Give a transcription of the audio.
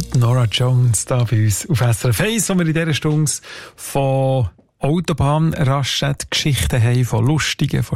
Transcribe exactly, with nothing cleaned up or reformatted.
Nora Jones da bei uns auf S R F eins, wo wir in dieser Stunde von Autobahnraststätten Geschichten haben, von lustigen, von